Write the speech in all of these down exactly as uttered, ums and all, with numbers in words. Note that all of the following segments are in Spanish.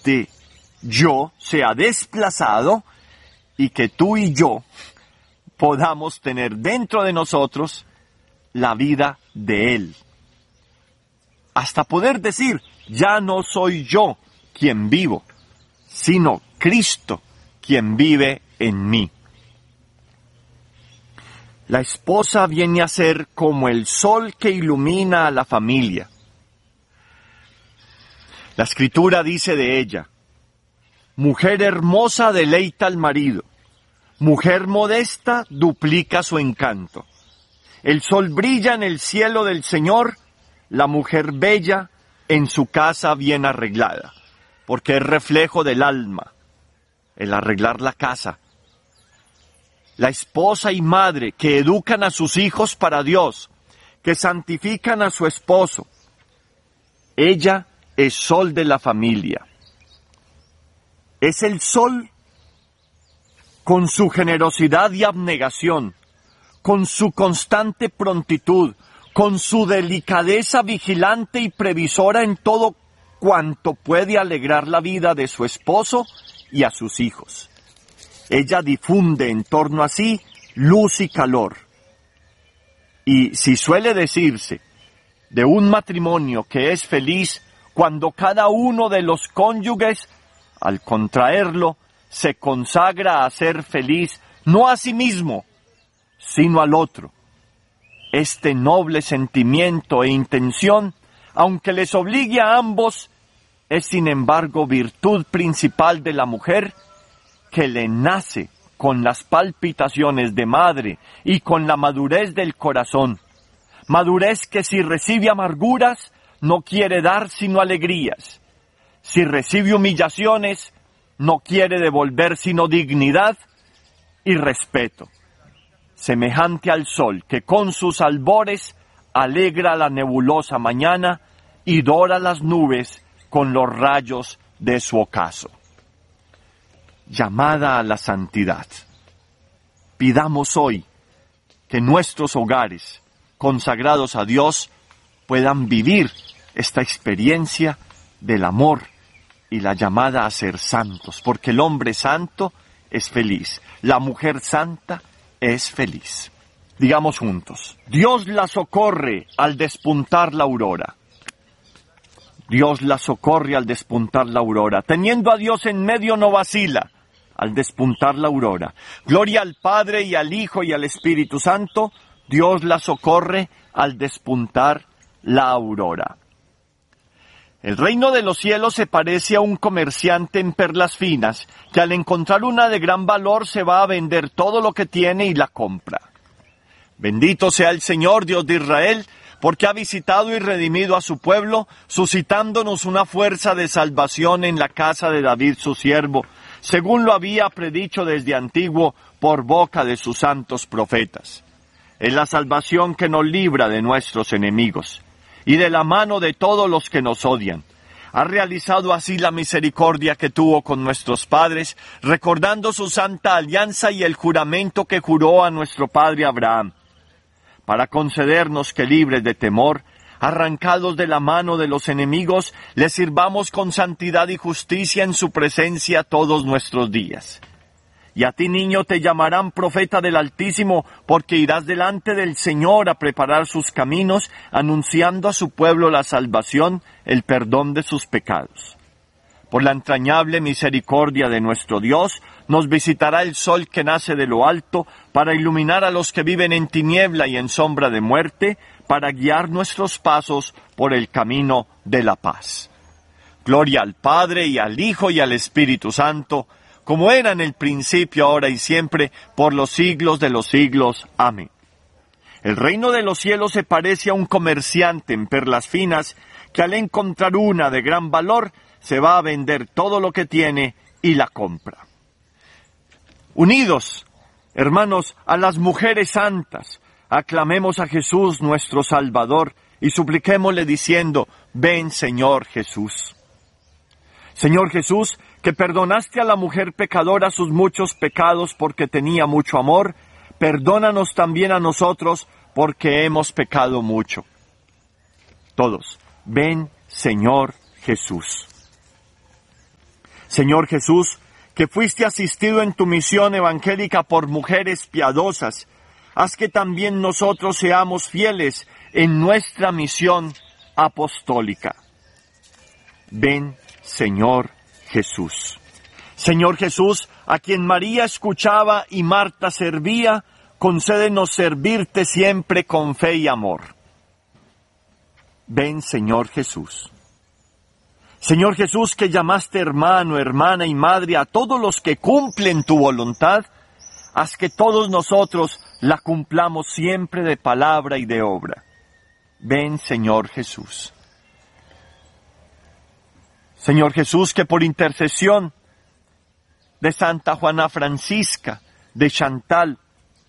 este yo sea desplazado y que tú y yo podamos tener dentro de nosotros la vida de Él. Hasta poder decir, ya no soy yo quien vivo, sino Cristo quien vive en mí. La esposa viene a ser como el sol que ilumina a la familia. La Escritura dice de ella, mujer hermosa deleita al marido, mujer modesta duplica su encanto. El sol brilla en el cielo del Señor, la mujer bella en su casa bien arreglada, porque es reflejo del alma, el arreglar la casa. La esposa y madre que educan a sus hijos para Dios, que santifican a su esposo, ella es sol de la familia. Es el sol con su generosidad y abnegación, con su constante prontitud, con su delicadeza vigilante y previsora en todo cuanto puede alegrar la vida de su esposo y a sus hijos. Ella difunde en torno a sí luz y calor. Y si suele decirse de un matrimonio que es feliz cuando cada uno de los cónyuges, al contraerlo, se consagra a ser feliz, no a sí mismo, sino al otro. Este noble sentimiento e intención, aunque les obligue a ambos, es sin embargo virtud principal de la mujer, que le nace con las palpitaciones de madre y con la madurez del corazón. Madurez que si recibe amarguras, no quiere dar sino alegrías. Si recibe humillaciones, no quiere devolver sino dignidad y respeto. Semejante al sol que con sus albores alegra la nebulosa mañana y dora las nubes con los rayos de su ocaso. Llamada a la santidad. Pidamos hoy que nuestros hogares consagrados a Dios puedan vivir esta experiencia del amor y la llamada a ser santos, porque el hombre santo es feliz, la mujer santa es feliz. Digamos juntos, Dios la socorre al despuntar la aurora. Dios la socorre al despuntar la aurora. Teniendo a Dios en medio no vacila al despuntar la aurora. Gloria al Padre y al Hijo y al Espíritu Santo. Dios la socorre al despuntar la aurora. El reino de los cielos se parece a un comerciante en perlas finas, que al encontrar una de gran valor se va a vender todo lo que tiene y la compra. Bendito sea el Señor Dios de Israel, porque ha visitado y redimido a su pueblo, suscitándonos una fuerza de salvación en la casa de David su siervo, según lo había predicho desde antiguo por boca de sus santos profetas. Es la salvación que nos libra de nuestros enemigos y de la mano de todos los que nos odian. Ha realizado así la misericordia que tuvo con nuestros padres, recordando su santa alianza y el juramento que juró a nuestro padre Abraham, para concedernos que libres de temor, arrancados de la mano de los enemigos, les sirvamos con santidad y justicia en su presencia todos nuestros días. Y a ti, niño, te llamarán profeta del Altísimo, porque irás delante del Señor a preparar sus caminos, anunciando a su pueblo la salvación, el perdón de sus pecados. Por la entrañable misericordia de nuestro Dios, nos visitará el sol que nace de lo alto, para iluminar a los que viven en tiniebla y en sombra de muerte, para guiar nuestros pasos por el camino de la paz. Gloria al Padre, y al Hijo, y al Espíritu Santo, como era en el principio, ahora y siempre, por los siglos de los siglos. Amén. El reino de los cielos se parece a un comerciante en perlas finas, que al encontrar una de gran valor, se va a vender todo lo que tiene y la compra. Unidos, hermanos, a las mujeres santas, aclamemos a Jesús nuestro Salvador y supliquémosle diciendo: ven, Señor Jesús. Señor Jesús, que perdonaste a la mujer pecadora sus muchos pecados porque tenía mucho amor, perdónanos también a nosotros porque hemos pecado mucho. Todos, ven, Señor Jesús. Señor Jesús, que fuiste asistido en tu misión evangélica por mujeres piadosas, haz que también nosotros seamos fieles en nuestra misión apostólica. Ven, Señor Jesús. Señor Jesús, a quien María escuchaba y Marta servía, concédenos servirte siempre con fe y amor. Ven, Señor Jesús. Señor Jesús, que llamaste hermano, hermana y madre a todos los que cumplen tu voluntad, haz que todos nosotros la cumplamos siempre de palabra y de obra. Ven, Señor Jesús. Señor Jesús, que por intercesión de Santa Juana Francisca de Chantal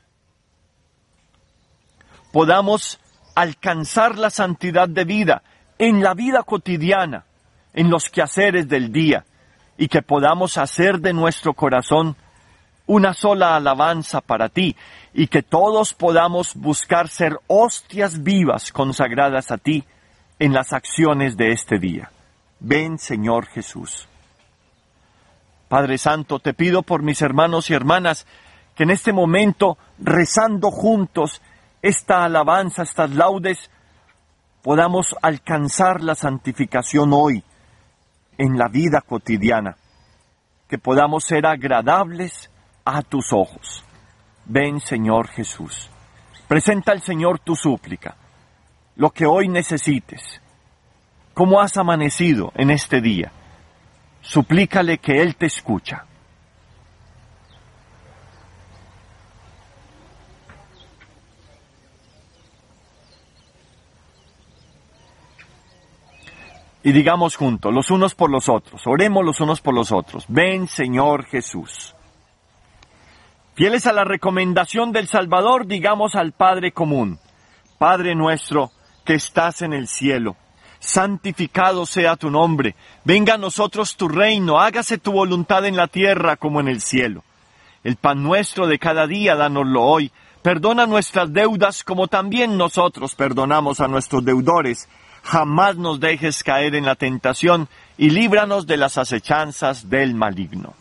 podamos alcanzar la santidad de vida en la vida cotidiana, en los quehaceres del día, y que podamos hacer de nuestro corazón una sola alabanza para ti, y que todos podamos buscar ser hostias vivas consagradas a ti en las acciones de este día. Ven, Señor Jesús. Padre Santo, te pido por mis hermanos y hermanas que en este momento, rezando juntos esta alabanza, estas laudes, podamos alcanzar la santificación hoy en la vida cotidiana, que podamos ser agradables a tus ojos. Ven, Señor Jesús. Presenta al Señor tu súplica, lo que hoy necesites. ¿Cómo has amanecido en este día? Suplícale que Él te escucha. Y digamos juntos, los unos por los otros, oremos los unos por los otros. Ven, Señor Jesús. Fieles a la recomendación del Salvador, digamos al Padre común: Padre nuestro que estás en el cielo, santificado sea tu nombre, venga a nosotros tu reino, hágase tu voluntad en la tierra como en el cielo. El pan nuestro de cada día, dánoslo hoy. Perdona nuestras deudas como también nosotros perdonamos a nuestros deudores. Jamás nos dejes caer en la tentación y líbranos de las acechanzas del maligno.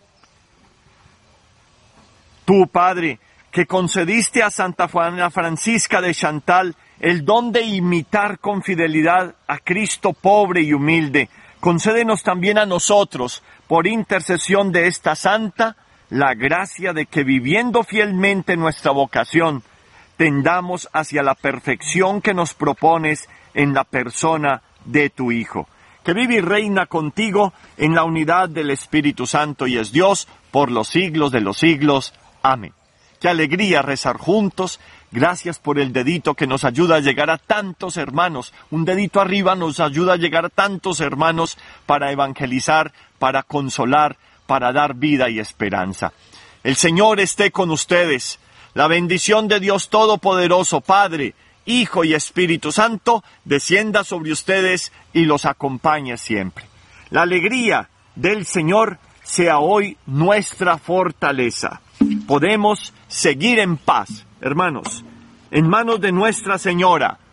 Tú, Padre, que concediste a Santa Juana Francisca de Chantal el don de imitar con fidelidad a Cristo pobre y humilde, concédenos también a nosotros, por intercesión de esta santa, la gracia de que viviendo fielmente nuestra vocación, tendamos hacia la perfección que nos propones en la persona de tu Hijo, que vive y reina contigo en la unidad del Espíritu Santo y es Dios por los siglos de los siglos. Amén. Qué alegría rezar juntos. Gracias por el dedito que nos ayuda a llegar a tantos hermanos. Un dedito arriba nos ayuda a llegar a tantos hermanos para evangelizar, para consolar, para dar vida y esperanza. El Señor esté con ustedes. La bendición de Dios Todopoderoso, Padre, Hijo y Espíritu Santo, descienda sobre ustedes y los acompañe siempre. La alegría del Señor sea hoy nuestra fortaleza. Podemos seguir en paz, hermanos, en manos de Nuestra Señora,